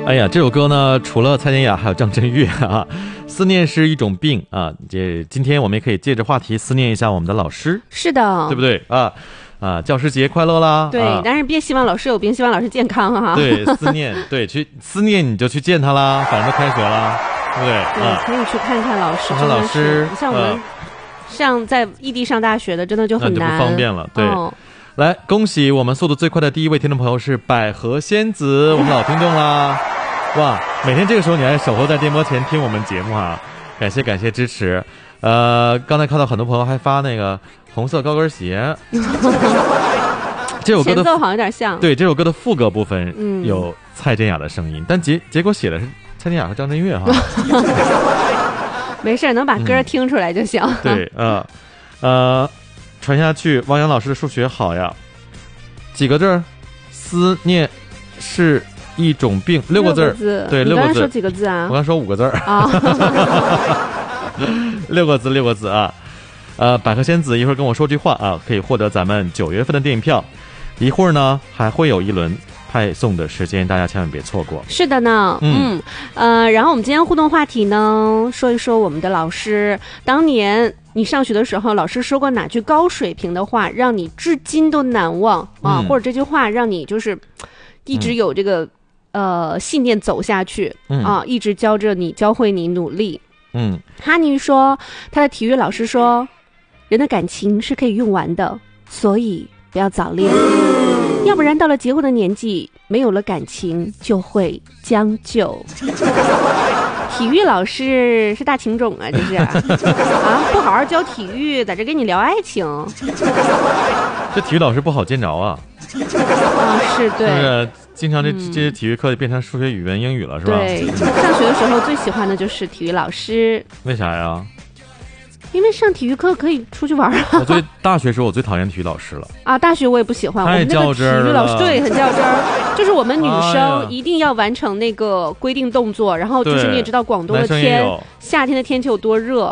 哎呀，这首歌呢，除了蔡健雅，还有张震岳啊。思念是一种病啊，今天我们也可以借着话题思念一下我们的老师， 是的， 对不对啊？教师节快乐啦！ 对，但是别希望老师有病，希望老师健康哈。 对，思念，对，去思念你就去见他啦，反正都开学啦，对不对？ 对，可以去看看老师， 看看老师， 像我们像在异地上大学的，真的就很难， 那就不方便了。对。来，恭喜我们速度最快的第一位听众朋友是百合仙子，我们老听众啦！哇，每天这个时候你还守候在电波前听我们节目啊，感谢支持。刚才看到很多朋友还发那个红色高跟鞋，这首歌的前奏好像有点像。 对，这首歌的副歌部分有蔡健雅的声音，但结果写的是蔡健雅和张震岳哈。 没事，能把歌听出来就行。 对，传下去，汪洋老师的数学好呀。几个字？思念是一种病，6个字。对，6个字。 你刚才说几个字啊？ 我刚说5个字啊。 6个字啊。百合仙子一会儿跟我说句话啊，可以获得咱们9月份的电影票。一会儿呢还会有一轮派送的时间，大家千万别错过。 是的呢，然后我们今天互动话题呢，说一说我们的老师当年。你上学的时候，老师说过哪句高水平的话，让你至今都难忘啊？或者这句话让你就是一直有这个信念走下去啊，一直教会你努力。哈尼说，他的体育老师说，人的感情是可以用完的，所以不要早恋，要不然到了结婚的年纪，没有了感情就会将就。体育老师是大情种啊，这是啊，不好好教体育，在这跟你聊爱情。 这体育老师不好见着啊。 是对。 就是经常这些体育课就变成数学、语文、英语了，是吧？ 对，上学的时候最喜欢的就是体育老师。 为啥呀？ 因为上体育课可以出去玩啊。 大学时候我最讨厌体育老师了啊！大学我也不喜欢， 太较真儿了。 我们那个体育老师对很较真儿，就是我们女生一定要完成那个规定动作，然后就是你也知道广东的天，夏天的天气有多热。